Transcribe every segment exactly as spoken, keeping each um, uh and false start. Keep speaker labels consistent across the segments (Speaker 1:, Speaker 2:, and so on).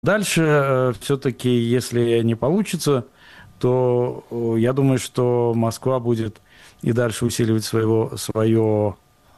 Speaker 1: Дальше все-таки, если не получится, то я думаю, что Москва будет и дальше усиливать своего, свое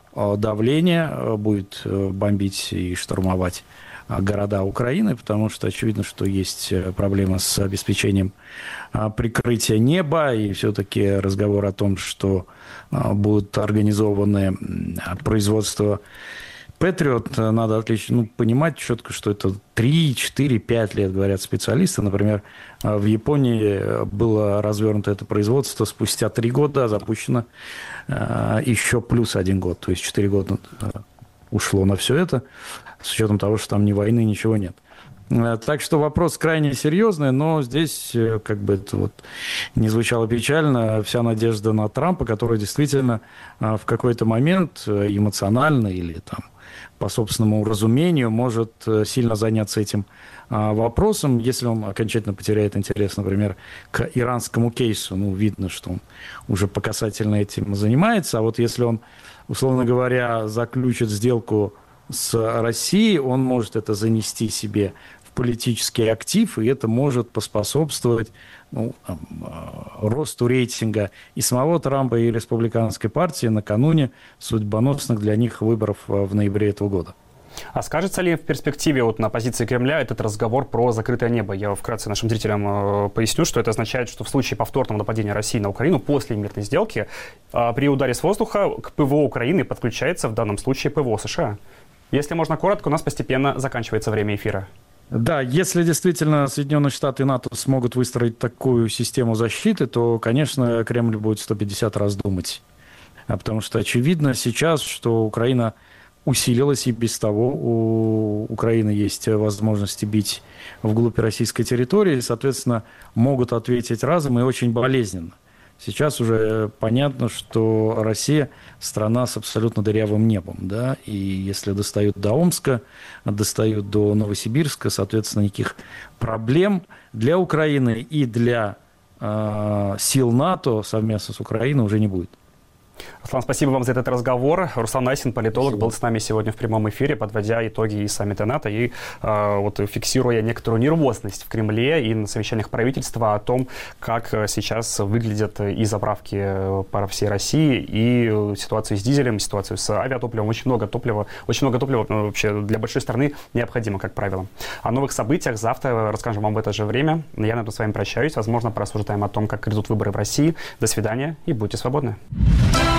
Speaker 1: давление, будет бомбить и штурмовать города Украины, потому что очевидно, что есть проблема с обеспечением прикрытия неба, и все-таки разговор о том, что будут организованы производство Патриот, надо отлично ну, понимать четко, что это три, четыре, пять лет, говорят специалисты. Например, в Японии было развернуто это производство спустя три года, а запущено еще плюс один год. То есть четыре года ушло на все это, с учетом того, что там ни войны, ничего нет. Так что вопрос крайне серьезный, но здесь, как бы это вот не звучало печально, вся надежда на Трампа, который действительно в какой-то момент эмоционально или там по собственному разумению может сильно заняться этим вопросом, если он окончательно потеряет интерес, например, к иранскому кейсу. Ну, видно, что он уже по касательно этим занимается, а вот если он, условно говоря, заключит сделку с Россией, он может это занести себе в политический актив, и это может поспособствовать ну, росту рейтинга и самого Трампа, и республиканской партии накануне судьбоносных для них выборов в ноябре этого года.
Speaker 2: А скажется ли в перспективе вот на позиции Кремля этот разговор про закрытое небо? Я вкратце нашим зрителям э, поясню, что это означает, что в случае повторного нападения России на Украину после мирной сделки э, при ударе с воздуха к ПВО Украины подключается в данном случае ПВО США. Если можно коротко, у нас постепенно заканчивается время эфира.
Speaker 1: Да, если действительно Соединенные Штаты и НАТО смогут выстроить такую систему защиты, то, конечно, Кремль будет сто пятьдесят раз думать. Потому что очевидно сейчас, что Украина усилилась, и без того у Украины есть возможности бить вглубь российской территории, соответственно, могут ответить разом и очень болезненно. Сейчас уже понятно, что Россия страна с абсолютно дырявым небом, да, и если достают до Омска, достают до Новосибирска, соответственно, никаких проблем для Украины и для э, сил НАТО совместно с Украиной уже не будет.
Speaker 2: Руслан, спасибо вам за этот разговор. Руслан Асин, политолог, спасибо. Был с нами сегодня в прямом эфире, подводя итоги и саммита НАТО, и э, вот, фиксируя некоторую нервозность в Кремле и на совещаниях правительства о том, как сейчас выглядят и заправки по всей России, и ситуацию с дизелем, ситуацию с авиатопливом. Очень много топлива, очень много топлива вообще для большой страны необходимо, как правило. О новых событиях завтра расскажем вам в это же время. Я, наверное, с вами прощаюсь. Возможно, порассуждаем о том, как идут выборы в России. До свидания и будьте свободны.